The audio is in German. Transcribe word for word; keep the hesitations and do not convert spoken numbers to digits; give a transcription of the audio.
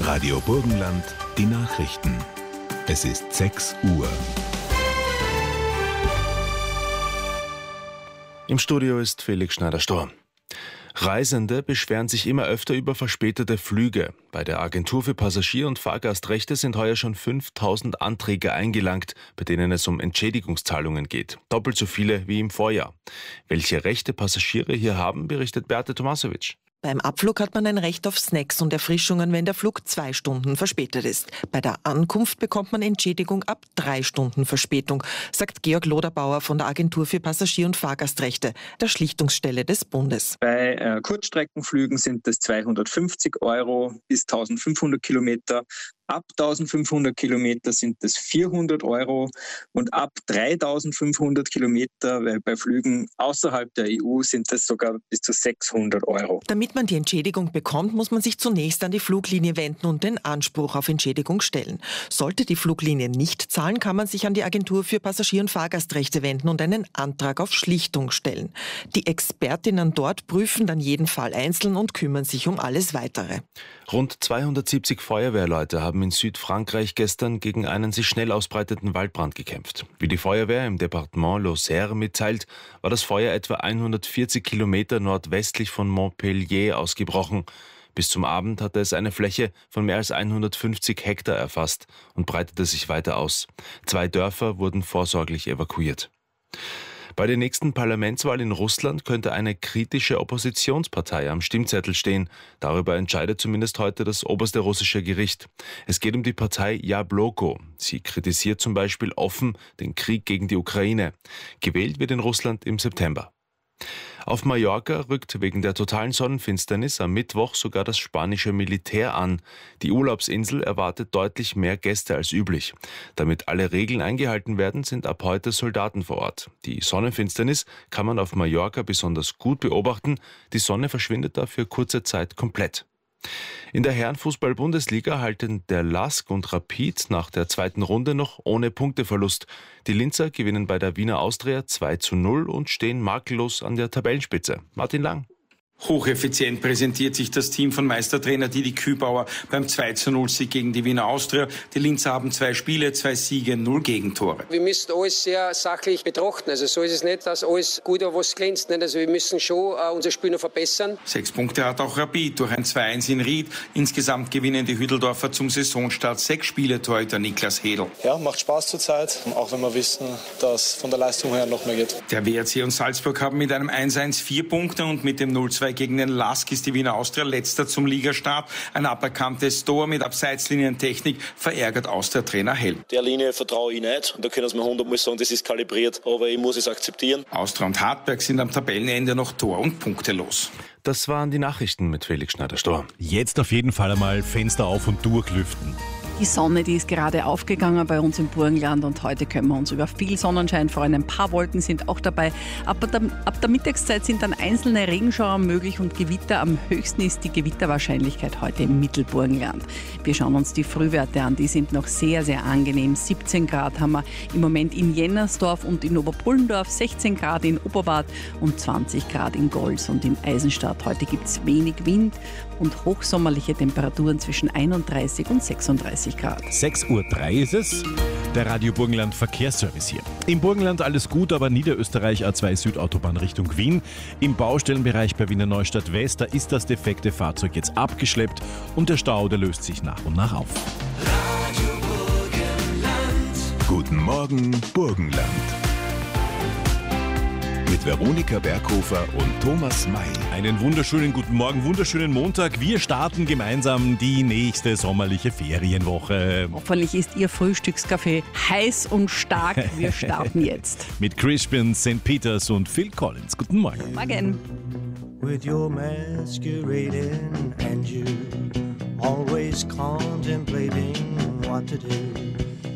Radio Burgenland, die Nachrichten. Es ist sechs Uhr. Im Studio ist Felix Schneider-Storr. Reisende beschweren sich immer öfter über verspätete Flüge. Bei der Agentur für Passagier- und Fahrgastrechte sind heuer schon fünftausend Anträge eingelangt, bei denen es um Entschädigungszahlungen geht. Doppelt so viele wie im Vorjahr. Welche Rechte Passagiere hier haben, berichtet Beate Tomasowitsch. Beim Abflug hat man ein Recht auf Snacks und Erfrischungen, wenn der Flug zwei Stunden verspätet ist. Bei der Ankunft bekommt man Entschädigung ab drei Stunden Verspätung, sagt Georg Loderbauer von der Agentur für Passagier- und Fahrgastrechte, der Schlichtungsstelle des Bundes. Bei äh, Kurzstreckenflügen sind es zweihundertfünfzig Euro bis eintausendfünfhundert Kilometer. Ab eintausendfünfhundert Kilometer sind es vierhundert Euro und ab dreitausendfünfhundert Kilometer, weil bei Flügen außerhalb der E U sind es sogar bis zu sechshundert Euro. Damit man die Entschädigung bekommt, muss man sich zunächst an die Fluglinie wenden und den Anspruch auf Entschädigung stellen. Sollte die Fluglinie nicht zahlen, kann man sich an die Agentur für Passagier- und Fahrgastrechte wenden und einen Antrag auf Schlichtung stellen. Die Expertinnen dort prüfen dann jeden Fall einzeln und kümmern sich um alles Weitere. Rund zweihundertsiebzig Feuerwehrleute haben in Südfrankreich gestern gegen einen sich schnell ausbreitenden Waldbrand gekämpft. Wie die Feuerwehr im Departement Lozère mitteilt, war das Feuer etwa hundertvierzig Kilometer nordwestlich von Montpellier ausgebrochen. Bis zum Abend hatte es eine Fläche von mehr als hundertfünfzig Hektar erfasst und breitete sich weiter aus. Zwei Dörfer wurden vorsorglich evakuiert. Bei der nächsten Parlamentswahl in Russland könnte eine kritische Oppositionspartei am Stimmzettel stehen. Darüber entscheidet zumindest heute das oberste russische Gericht. Es geht um die Partei Jabloko. Sie kritisiert zum Beispiel offen den Krieg gegen die Ukraine. Gewählt wird in Russland im September. Auf Mallorca rückt wegen der totalen Sonnenfinsternis am Mittwoch sogar das spanische Militär an. Die Urlaubsinsel erwartet deutlich mehr Gäste als üblich. Damit alle Regeln eingehalten werden, sind ab heute Soldaten vor Ort. Die Sonnenfinsternis kann man auf Mallorca besonders gut beobachten. Die Sonne verschwindet dafür kurze Zeit komplett. In der Herrenfußball-Bundesliga halten der L A S K und Rapid nach der zweiten Runde noch ohne Punkteverlust. Die Linzer gewinnen bei der Wiener Austria zwei zu null und stehen makellos an der Tabellenspitze. Martin Lang. Hocheffizient präsentiert sich das Team von Meistertrainer Didi Kübauer beim zwei zu null Sieg gegen die Wiener Austria. Die Linzer haben zwei Spiele, zwei Siege, null Gegentore. Wir müssen alles sehr sachlich betrachten. Also so ist es nicht, dass alles gut auf was glänzt. Nicht? Also wir müssen schon uh, unser Spiel noch verbessern. Sechs Punkte hat auch Rapid durch ein zwei eins in Ried. Insgesamt gewinnen die Hütteldorfer zum Saisonstart sechs Spiele. Torhüter Niklas Hedl. Ja, macht Spaß zurzeit, auch wenn wir wissen, dass von der Leistung her noch mehr geht. Der W R C und Salzburg haben mit einem eins eins vier Punkte und mit dem null zwei gegen den L A S K ist die Wiener Austria letzter zum Ligastart. Ein aberkanntes Tor mit Abseitslinientechnik verärgert Austria-Trainer Hell. Der Linie vertraue ich nicht. Und da können wir mir hundertmal sagen, das ist kalibriert, aber ich muss es akzeptieren. Austria und Hartberg sind am Tabellenende noch tor- und punktelos. Das waren die Nachrichten mit Felix Schneider-Storr. Jetzt auf jeden Fall einmal Fenster auf und durchlüften. Die Sonne, die ist gerade aufgegangen bei uns im Burgenland und heute können wir uns über viel Sonnenschein freuen. Ein paar Wolken sind auch dabei. Ab der, ab der Mittagszeit sind dann einzelne Regenschauer möglich und Gewitter. Am höchsten ist die Gewitterwahrscheinlichkeit heute im Mittelburgenland. Wir schauen uns die Frühwerte an. Die sind noch sehr, sehr angenehm. siebzehn Grad haben wir im Moment in Jennersdorf und in Oberpullendorf, sechzehn Grad in Oberwart und zwanzig Grad in Golz und in Eisenstadt. Heute gibt es wenig Wind und hochsommerliche Temperaturen zwischen einunddreißig und sechsunddreißig Grad. sechs Uhr drei ist es. Der Radio Burgenland Verkehrsservice hier. Im Burgenland alles gut, aber Niederösterreich A zwei Südautobahn Richtung Wien. Im Baustellenbereich bei Wiener Neustadt West, da ist das defekte Fahrzeug jetzt abgeschleppt und der Stau, der löst sich nach und nach auf. Radio Burgenland. Guten Morgen, Burgenland. Mit Veronika Berghofer und Thomas May. Einen wunderschönen guten Morgen, wunderschönen Montag. Wir starten gemeinsam die nächste sommerliche Ferienwoche. Hoffentlich ist Ihr Frühstückskaffee heiß und stark. Wir starten jetzt. Mit Crispin, Sankt Peters und Phil Collins. Guten Morgen. Morgen. With your masquerading and you always contemplating what to do.